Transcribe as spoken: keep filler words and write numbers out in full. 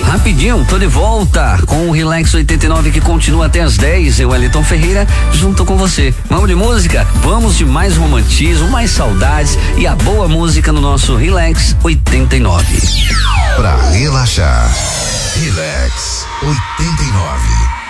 Rapidinho, tô de volta com o Relax oitenta e nove que continua até as dez. Eu, Wellington Ferreira, junto com você. Vamos de música? Vamos de mais romantismo, mais saudades e a boa música no nosso Relax oitenta e nove. Pra relaxar, Relax oitenta e nove.